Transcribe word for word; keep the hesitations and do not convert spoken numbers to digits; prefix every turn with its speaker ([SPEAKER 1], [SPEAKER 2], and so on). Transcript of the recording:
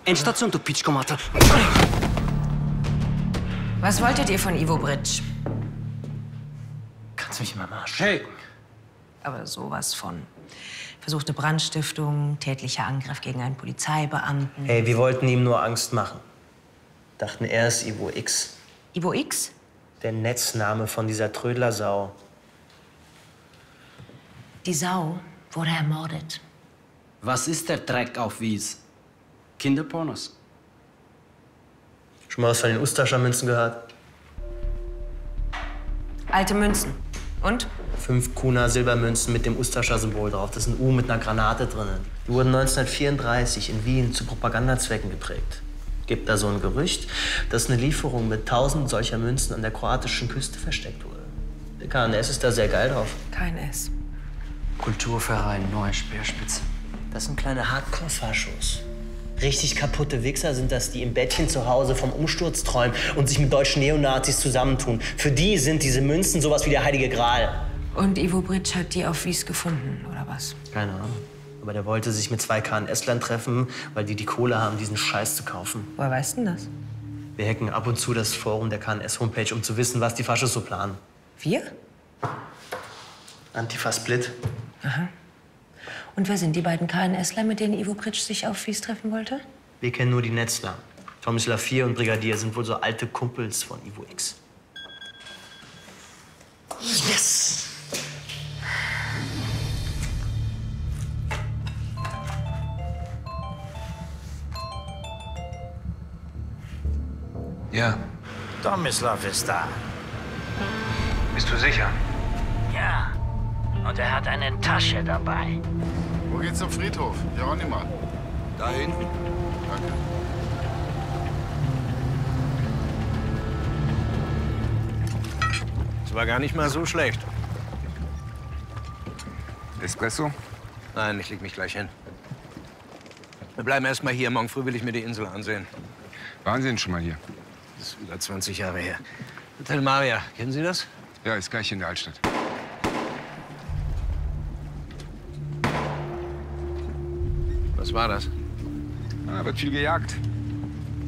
[SPEAKER 1] Endstation, du Pitschkomater.
[SPEAKER 2] Was wolltet ihr von Ivo Britsch?
[SPEAKER 1] Kannst mich immer mal
[SPEAKER 3] Hey!
[SPEAKER 2] Aber sowas von. Versuchte Brandstiftung, tätlicher Angriff gegen einen Polizeibeamten.
[SPEAKER 4] Hey, wir wollten ihm nur Angst machen. Dachten, er ist Ivo X.
[SPEAKER 2] Ivo X?
[SPEAKER 4] Der Netzname von dieser Trödlersau.
[SPEAKER 2] Die Sau wurde ermordet.
[SPEAKER 3] Was ist der Dreck auf Wies? Kinderpornos?
[SPEAKER 4] Schon mal was von den Ustascher Münzen gehört?
[SPEAKER 2] Alte Münzen. Und?
[SPEAKER 4] Fünf Kuna Silbermünzen mit dem Ustascher Symbol drauf. Das ist ein U mit einer Granate drinnen. Die wurden neunzehnhundertvierunddreißig in Wien zu Propagandazwecken geprägt. Gibt da so ein Gerücht, dass eine Lieferung mit tausend solcher Münzen an der kroatischen Küste versteckt wurde. Der K N S ist da sehr geil drauf.
[SPEAKER 2] Kein S.
[SPEAKER 1] Kulturverein, neue Speerspitze.
[SPEAKER 4] Das sind kleine Hardcore-Faschos. Richtig kaputte Wichser sind das, die im Bettchen zu Hause vom Umsturz träumen und sich mit deutschen Neonazis zusammentun. Für die sind diese Münzen sowas wie der Heilige Gral.
[SPEAKER 2] Und Ivo Britsch hat die auf Wies gefunden, oder was?
[SPEAKER 4] Keine Ahnung. Aber der wollte sich mit zwei K N S-Lern treffen, weil die die Kohle haben, diesen Scheiß zu kaufen.
[SPEAKER 2] Woher weißt denn das?
[SPEAKER 4] Wir hacken ab und zu das Forum der K N S-Homepage, um zu wissen, was die Faschos so planen.
[SPEAKER 2] Wir?
[SPEAKER 4] Antifa-Split.
[SPEAKER 2] Aha. Und wer sind die beiden K N S-ler, mit denen Ivo Britsch sich auf Wies treffen wollte?
[SPEAKER 4] Wir kennen nur die Netzler. Thomas Lafier und Brigadier sind wohl so alte Kumpels von Ivo X. Yes!
[SPEAKER 5] Ja.
[SPEAKER 6] Tomislav ist da.
[SPEAKER 5] Bist du sicher?
[SPEAKER 6] Ja. Und er hat eine Tasche dabei.
[SPEAKER 7] Wo geht's zum Friedhof? Jeronima.
[SPEAKER 5] Da hinten.
[SPEAKER 7] Danke.
[SPEAKER 8] Das war gar nicht mal so schlecht.
[SPEAKER 5] Espresso?
[SPEAKER 8] Nein, ich leg mich gleich hin. Wir bleiben erst mal hier. Morgen früh will ich mir die Insel ansehen.
[SPEAKER 5] Waren Sie denn schon mal hier?
[SPEAKER 8] Das ist über zwanzig Jahre her. Hotel Maria, kennen Sie das?
[SPEAKER 5] Ja, ist gleich in der Altstadt.
[SPEAKER 8] Was war das?
[SPEAKER 5] Ah, wird viel gejagt.